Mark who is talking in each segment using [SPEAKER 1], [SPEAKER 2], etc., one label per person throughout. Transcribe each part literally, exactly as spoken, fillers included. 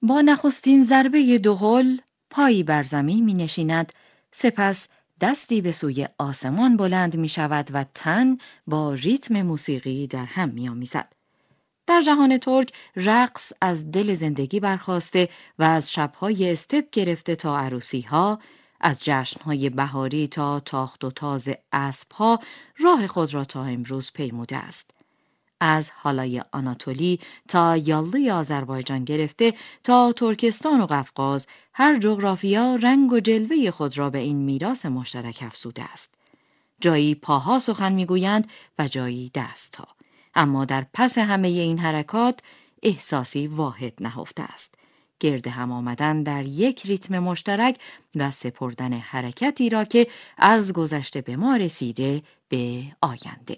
[SPEAKER 1] با نخستین ضربه دهل پایی بر زمین می نشیند، سپس دستی به سوی آسمان بلند می شود و تن با ریتم موسیقی در هم می آمیزد. در جهان ترک رقص از دل زندگی برخاسته و از شبهای استپ گرفته تا عروسی‌ها، از جشنهای بهاری تا تاخت و تاز اسب‌ها راه خود را تا امروز پیموده است. از حالای آناتولی تا یالی آذربایجان گرفته تا ترکستان و قفقاز، هر جغرافیا رنگ و جلوه خود را به این میراث مشترک افزوده است. جایی پاها سخن میگویند و جایی دستها. اما در پس همه این حرکات احساسی واحد نهفته است. گرد هم آمدن در یک ریتم مشترک و سپردن حرکتی را که از گذشته به ما رسیده به آینده.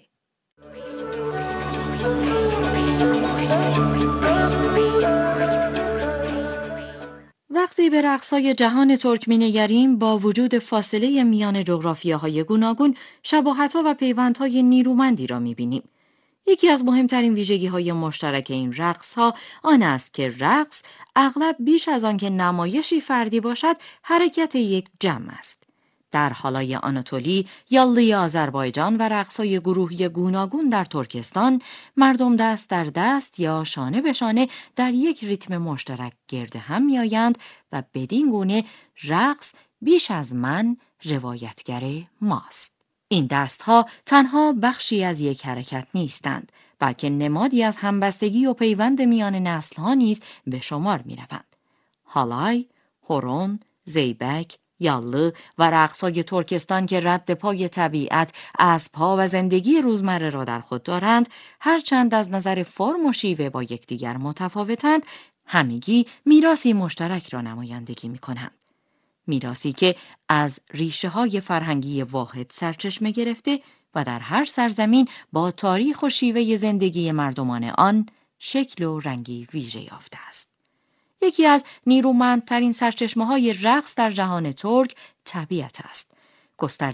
[SPEAKER 1] وقتی به رقص‌های جهان ترک می‌نگریم، با وجود فاصله میان جغرافیاهای گوناگون، شباهت‌ها و پیوندهای نیرومندی را می‌بینیم. یکی از مهمترین ویژگی‌های مشترک این رقص‌ها آن است که رقص اغلب بیش از آن که نمایشی فردی باشد، حرکت یک جمع است. در حالای آناتولی، یالی آذربایجان و رقص‌های گروهی گوناگون در ترکستان، مردم دست در دست یا شانه به شانه در یک ریتم مشترک گرد هم می‌آیند و بدین گونه رقص بیش از من روایتگر ماست. این دستها تنها بخشی از یک حرکت نیستند، بلکه نمادی از همبستگی و پیوند میان نسل‌ها نیز به شمار می‌روند. هالای، هورون، زیبک، یاله و رقص‌های ترکستان که رد پای طبیعت، اسب‌ها و زندگی روزمره را در خود دارند، هرچند از نظر فرم و شیوه با یکدیگر متفاوتند، همگی میراثی مشترک را نمایندگی می‌کنند. میراثی که از ریشه‌های فرهنگی واحد سرچشمه گرفته و در هر سرزمین با تاریخ و شیوه زندگی مردمان آن شکل و رنگی ویژه یافته است. یکی از نیرومندترین سرچشمه‌های رقص در جهان ترک طبیعت است. گسترده